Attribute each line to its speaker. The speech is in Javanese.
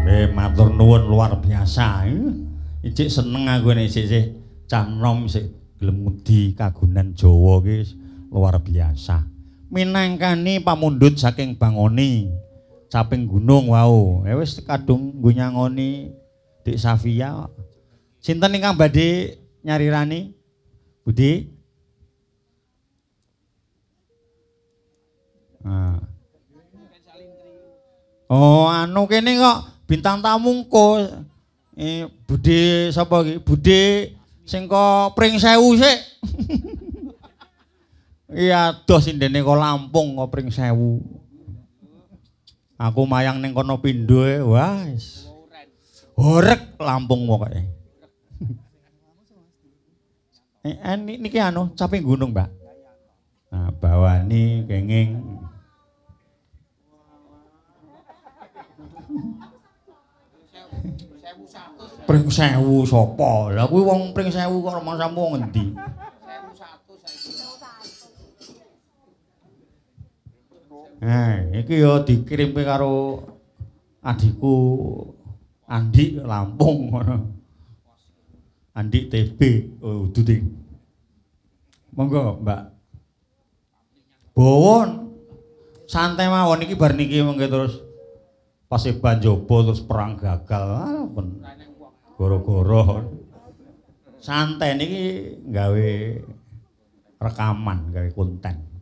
Speaker 1: Matur nuwun luar biasa. Ijik seneng aku nek isih cah nom sik gelem ngudi kagunan Jawa ki luar biasa. Minangkani pamundhut saking Bangoni caping gunung wau. Ya wis kadung nggo nyangoni Dik Safia. Sinten ingkang badhe nyarirani? Budi? Ah. Oh, anu kene kok bintang tamu engko. Budhe sapa iki? Budhe sing kok Pring Sewu sik. Iya, dos indene kok Lampung kok Pring Sewu. Aku mayang ning kono pindho wah wis. Horeg Lampung pokoke. Niki anu caping gunung, Mbak. Nah, bawani kenging Pring Sewu sapa? Lah kuwi wong Pring Sewu kok rumangsamu ngendi? 1100. Iki ya dikirimke karo adikku Andi Lampung ngono. Andi TB, oh dudu. Monggo, Mbak. Bawon. Santai mawon iki bar niki mengke terus Paseban Jaba terus perang gagal. Goro-goro. Santai niki gawe rekaman, gawe konten.